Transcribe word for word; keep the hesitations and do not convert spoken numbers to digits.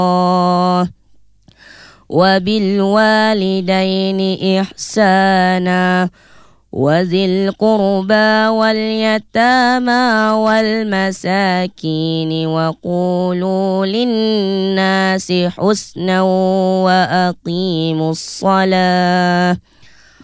وبالوالدين إحسانا وذي القربى واليتامى والمساكين وقولوا للناس حسنا وأقيموا الصلاة